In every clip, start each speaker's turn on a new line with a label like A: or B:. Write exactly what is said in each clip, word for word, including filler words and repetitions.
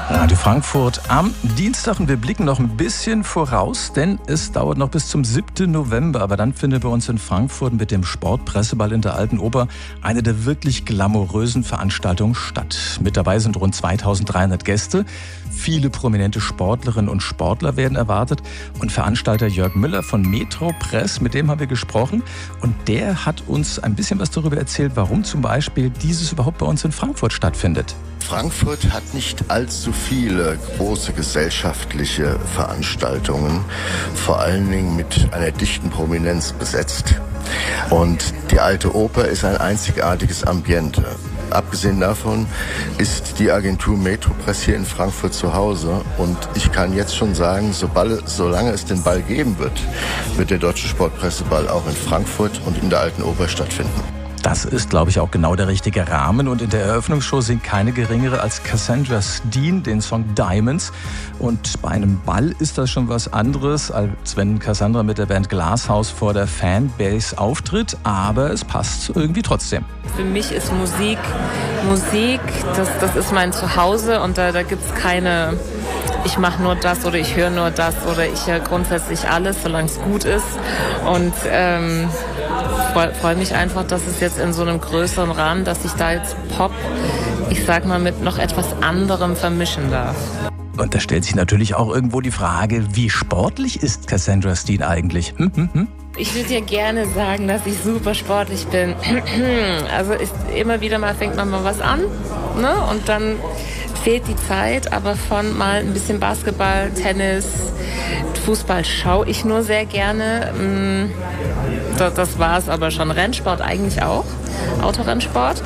A: Radio Frankfurt am Dienstag und wir blicken noch ein bisschen voraus, denn es dauert noch bis zum siebten November. Aber dann findet bei uns in Frankfurt mit dem Sportpresseball in der Alten Oper eine der wirklich glamourösen Veranstaltungen statt. Mit dabei sind rund zweitausenddreihundert Gäste. Viele prominente Sportlerinnen und Sportler werden erwartet. Und Veranstalter Jörg Müller von Metro Press, mit dem haben wir gesprochen. Und der hat uns ein bisschen was darüber erzählt, warum zum Beispiel dieses überhaupt bei uns in Frankfurt stattfindet.
B: Frankfurt hat nicht allzu viele große gesellschaftliche Veranstaltungen, vor allen Dingen mit einer dichten Prominenz besetzt. Und die Alte Oper ist ein einzigartiges Ambiente. Abgesehen davon ist die Agentur Metro Press hier in Frankfurt zu Hause. Und ich kann jetzt schon sagen, sobald, solange es den Ball geben wird, wird der Deutsche Sportpresseball auch in Frankfurt und in der Alten Oper stattfinden.
A: Das ist, glaube ich, auch genau der richtige Rahmen. Und in der Eröffnungsshow singt keine geringere als Cassandra Steen den Song Diamonds. Und bei einem Ball ist das schon was anderes, als wenn Cassandra mit der Band Glasshouse vor der Fanbase auftritt. Aber es passt irgendwie trotzdem.
C: Für mich ist Musik, Musik, das, das ist mein Zuhause und da, da gibt es keine, ich mache nur das oder ich höre nur das oder ich höre grundsätzlich alles, solange es gut ist. Und ähm, freue freu mich einfach, dass es jetzt in so einem größeren Rahmen, dass ich da jetzt Pop, ich sag mal, mit noch etwas anderem vermischen darf.
A: Und da stellt sich natürlich auch irgendwo die Frage, wie sportlich ist Cassandra Steen eigentlich? Hm, hm, hm?
C: Ich würde dir gerne sagen, dass ich super sportlich bin. Also ist, immer wieder mal fängt man mal was an, ne? Und dann fehlt die Zeit, aber von mal ein bisschen Basketball, Tennis, Fußball schaue ich nur sehr gerne. Das, das war es aber schon. Rennsport eigentlich auch, Autorennsport.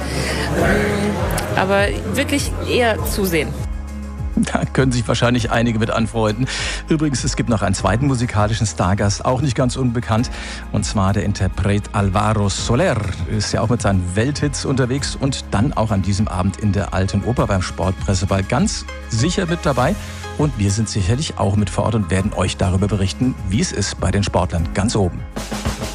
C: Aber wirklich eher zusehen.
A: Da können sich wahrscheinlich einige mit anfreunden. Übrigens, es gibt noch einen zweiten musikalischen Stargast, auch nicht ganz unbekannt. Und zwar der Interpret Alvaro Soler. Ist ja auch mit seinen Welthits unterwegs und dann auch an diesem Abend in der Alten Oper beim Sportpresseball ganz sicher mit dabei. Und wir sind sicherlich auch mit vor Ort und werden euch darüber berichten, wie es ist bei den Sportlern ganz oben.